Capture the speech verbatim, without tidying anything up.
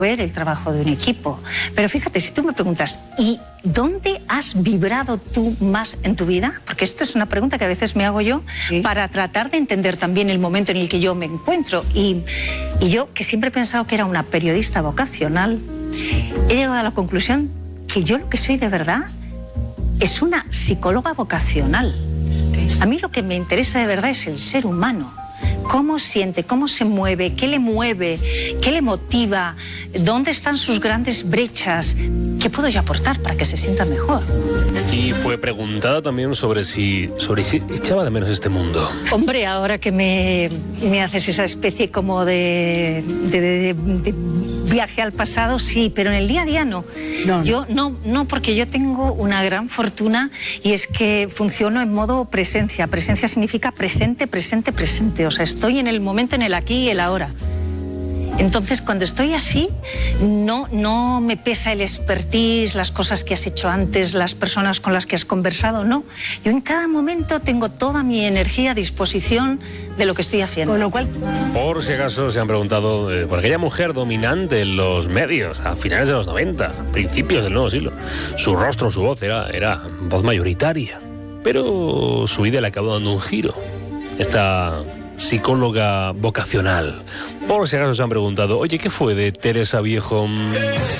ver el trabajo de un equipo. Pero fíjate, si tú me preguntas, ¿y dónde has vibrado tú más en tu vida? Porque esto es una pregunta que a veces me hago yo, ¿sí?, para tratar de entender también el momento en el que yo me encuentro. Y, y yo, que siempre he pensado que era una periodista vocacional, he llegado a la conclusión que yo lo que soy de verdad es una psicóloga vocacional. A mí lo que me interesa de verdad es el ser humano. ¿Cómo siente? ¿Cómo se mueve? ¿Qué le mueve? ¿Qué le motiva? ¿Dónde están sus grandes brechas? ¿Qué puedo yo aportar para que se sienta mejor? Y fue preguntada también sobre si, sobre si echaba de menos este mundo. Hombre, ahora que me, me haces esa especie como de, de, de, de viaje al pasado, sí, pero en el día a día no. No, no. Yo no, no, porque yo tengo una gran fortuna y es que funciono en modo presencia. Presencia significa presente, presente, presente. O sea, estoy en el momento, en el aquí y el ahora. Entonces, cuando estoy así, no, no me pesa el expertise, las cosas que has hecho antes, las personas con las que has conversado, no. Yo en cada momento tengo toda mi energía a disposición de lo que estoy haciendo. Con lo cual... Por si acaso se han preguntado eh, por aquella mujer dominante en los medios a finales de los noventa, principios del nuevo siglo. Su rostro, su voz era, era voz mayoritaria, pero su vida le acabó dando un giro. Esta psicóloga vocacional. Por si acaso se han preguntado, oye, ¿qué fue de Teresa Viejo?